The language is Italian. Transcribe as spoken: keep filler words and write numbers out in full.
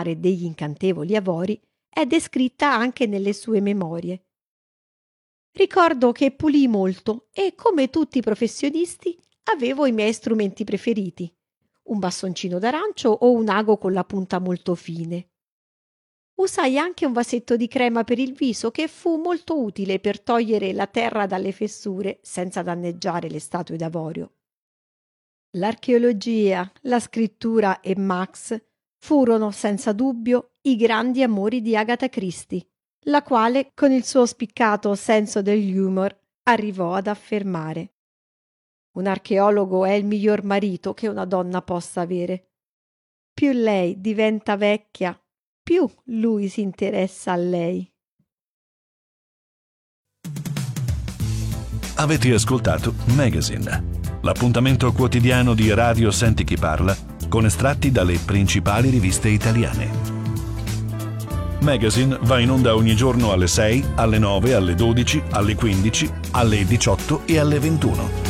mare degli incantevoli avori è descritta anche nelle sue memorie. Ricordo che pulii molto e, come tutti i professionisti, avevo i miei strumenti preferiti, un bastoncino d'arancio o un ago con la punta molto fine. Usai anche un vasetto di crema per il viso che fu molto utile per togliere la terra dalle fessure senza danneggiare le statue d'avorio. L'archeologia, la scrittura e Max furono senza dubbio i grandi amori di Agatha Christie, la quale, con il suo spiccato senso dell'humor, arrivò ad affermare: un archeologo è il miglior marito che una donna possa avere. Più lei diventa vecchia, più lui si interessa a lei. Avete ascoltato Magazine, l'appuntamento quotidiano di Radio Senti Chi Parla con estratti dalle principali riviste italiane. Magazine va in onda ogni giorno alle sei, alle nove, alle dodici, alle quindici, alle diciotto e alle ventuno.